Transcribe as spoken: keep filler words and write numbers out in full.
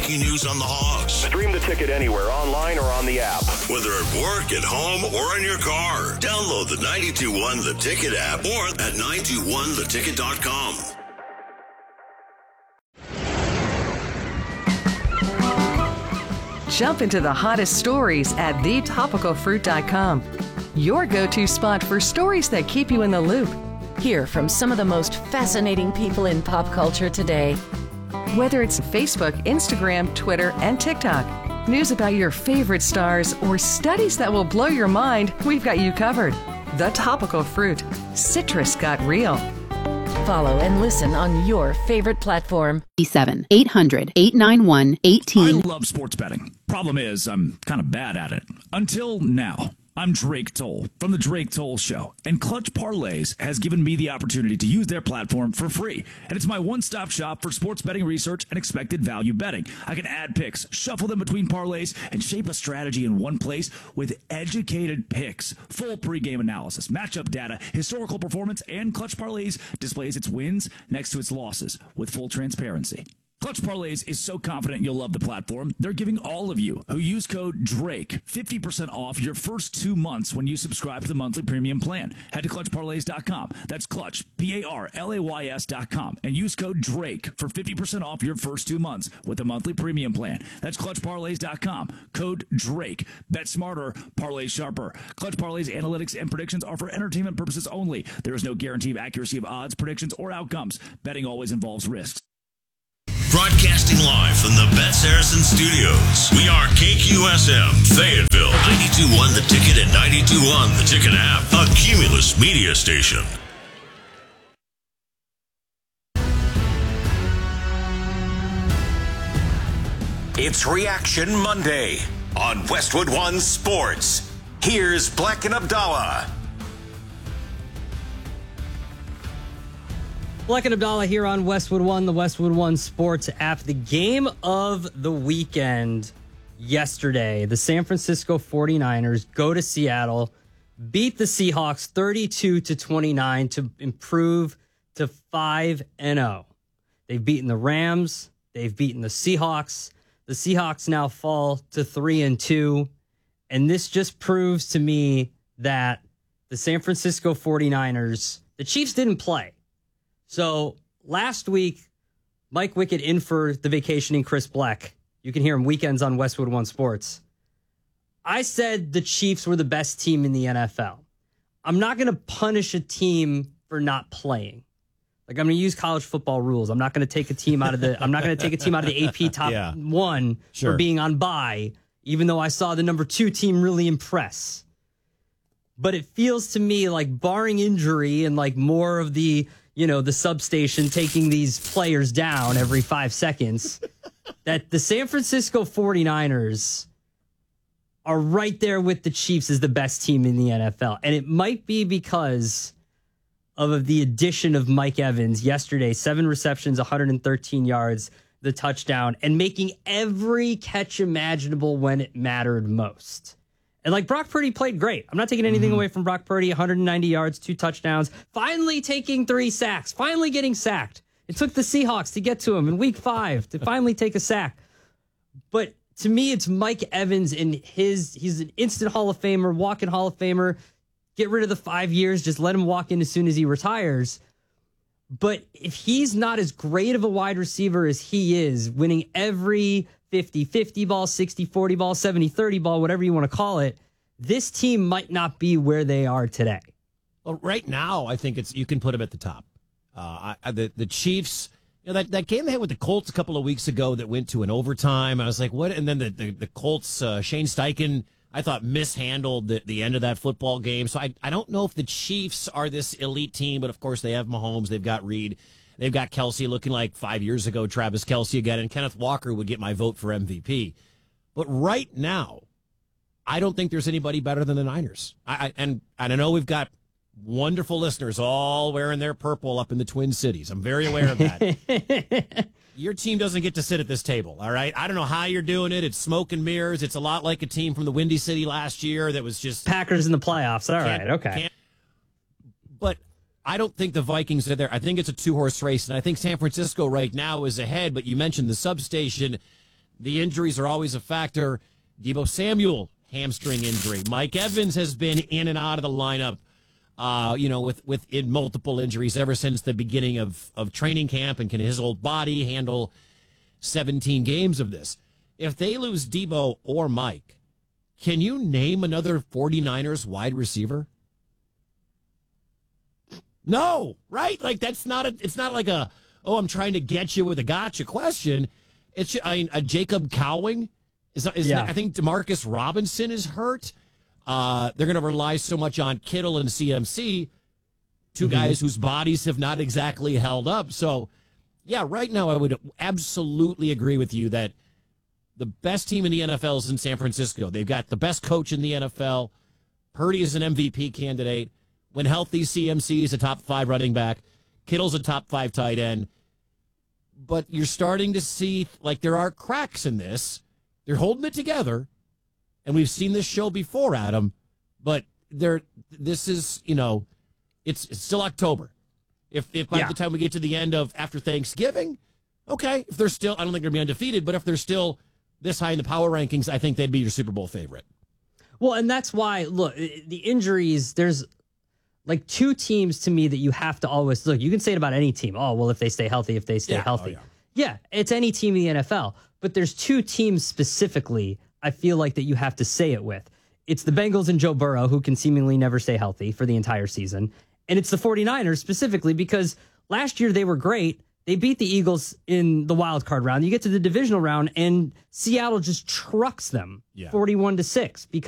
breaking news on the Hogs. Stream the ticket anywhere, online or on the app. Whether at work, at home, or in your car. Download the ninety-two point one The Ticket app or at nine two one the ticket dot com. Jump into the hottest stories at the topical fruit dot com. Your go-to spot for stories that keep you in the loop. Hear from some of the most fascinating people in pop culture today. Whether it's Facebook, Instagram, Twitter, and TikTok, news about your favorite stars, or studies that will blow your mind, we've got you covered. The Topical Fruit. Citrus got real. Follow and listen on your favorite platform. seven eight hundred eight nine one eighteen. I love sports betting. Problem is, I'm kind of bad at it. Until now. I'm Drake Toll from The Drake Toll Show, and Clutch Parlays has given me the opportunity to use their platform for free. And it's my one-stop shop for sports betting research and expected value betting. I can add picks, shuffle them between parlays, and shape a strategy in one place with educated picks, full pregame analysis, matchup data, historical performance, and Clutch Parlays displays its wins next to its losses with full transparency. Clutch Parlays is so confident you'll love the platform, they're giving all of you who use code DRAKE fifty percent off your first two months when you subscribe to the monthly premium plan. Head to clutch parlays dot com. That's Clutch, P A R L A Y S dot com, and use code DRAKE for fifty percent off your first two months with the monthly premium plan. That's clutch parlays dot com. Code DRAKE. Bet smarter, parlay sharper. Clutch Parlays analytics and predictions are for entertainment purposes only. There is no guarantee of accuracy of odds, predictions, or outcomes. Betting always involves risks. Broadcasting live from the Bet Saracen Studios. We are K Q S M, Fayetteville, ninety-two point one The Ticket and ninety-two point one The Ticket app, a Cumulus media station. It's Reaction Monday on Westwood One Sports. Here's Black and Abdallah. Black and Abdallah here on Westwood One, the Westwood One Sports app. The game of the weekend yesterday, the San Francisco forty-niners go to Seattle, beat the Seahawks thirty-two to twenty-nine to improve to five and oh. They've beaten the Rams, they've beaten the Seahawks. The Seahawks now fall to three and two, and this just proves to me that the San Francisco forty-niners, the Chiefs didn't play. So last week, Mike Wickett in for the vacationing Chris Black. You can hear him weekends on Westwood One Sports. I said the Chiefs were the best team in the N F L. I'm not going to punish a team for not playing. Like, I'm going to use college football rules. I'm not going to take a team out of the. I'm not going to take a team out of the A P top yeah. one sure. for being on bye, even though I saw the number two team really impress. But it feels to me like, barring injury and like more of the, you know, the substation taking these players down every five seconds, that the San Francisco forty-niners are right there with the Chiefs as the best team in the N F L. And it might be because of the addition of Mike Evans yesterday, seven receptions, one hundred thirteen yards, the touchdown, and making every catch imaginable when it mattered most. And like, Brock Purdy played great. I'm not taking anything mm-hmm. away from Brock Purdy. one hundred ninety yards, two touchdowns, finally taking three sacks, finally getting sacked. It took the Seahawks to get to him in week five to finally take a sack. But to me, it's Mike Evans and his, he's an instant Hall of Famer, walking Hall of Famer. Get rid of the five years, just let him walk in as soon as he retires. But if he's not as great of a wide receiver as he is, winning every fifty-fifty ball, sixty forty ball, seventy thirty ball, whatever you want to call it, this team might not be where they are today. Well, right now, I think it's you can put them at the top. Uh, I, the the Chiefs, you know, that, that game they had with the Colts a couple of weeks ago that went to an overtime. I was like, what? And then the the, the Colts, uh, Shane Steichen, I thought mishandled the, the end of that football game. So I I don't know if the Chiefs are this elite team, but of course they have Mahomes, they've got Reed. They've got Kelsey looking like five years ago, Travis Kelsey again, and Kenneth Walker would get my vote for M V P. But right now, I don't think there's anybody better than the Niners. I, I and, and I know we've got wonderful listeners all wearing their purple up in the Twin Cities. I'm very aware of that. Your team doesn't get to sit at this table, all right? I don't know how you're doing it. It's smoke and mirrors. It's a lot like a team from the Windy City last year that was just... Packers in the playoffs. All right, okay. But I don't think the Vikings are there. I think it's a two-horse race, and I think San Francisco right now is ahead, but you mentioned the substation. the injuries are always a factor. Deebo Samuel, hamstring injury. Mike Evans has been in and out of the lineup, uh, you know, with, with in multiple injuries ever since the beginning of, of training camp. And can his old body handle seventeen games of this? If they lose Deebo or Mike, can you name another 49ers wide receiver? No, right? Like that's not a. It's not like a. Oh, I'm trying to get you with a gotcha question. It's I mean, a Jacob Cowing is. is Yeah. I think Demarcus Robinson is hurt. Uh, they're going to rely so much on Kittle and C M C, two Mm-hmm. guys whose bodies have not exactly held up. So, yeah, right now I would absolutely agree with you that the best team in the N F L is in San Francisco. They've got the best coach in the N F L. Purdy is an M V P candidate. When healthy, C M C is a top five running back. Kittle's a top five tight end. But you're starting to see, like, there are cracks in this. They're holding it together. And we've seen this show before, Adam. But they're, this is, you know, it's, it's still October. If, if by Yeah. the time we get to the end of after Thanksgiving, okay, if they're still, I don't think they're going to be undefeated, but if they're still this high in the power rankings, I think they'd be your Super Bowl favorite. Well, and that's why, look, the injuries, there's like two teams to me that you have to always look. You can say it about any team. Oh, well, if they stay healthy, if they stay Yeah. healthy. Oh, yeah. yeah, it's any team in the N F L. But there's two teams specifically I feel like that you have to say it with. It's the Bengals and Joe Burrow, who can seemingly never stay healthy for the entire season. And it's the 49ers specifically because last year they were great. They beat the Eagles in the wild card round. You get to the divisional round, and Seattle just trucks them Yeah. forty-one to six because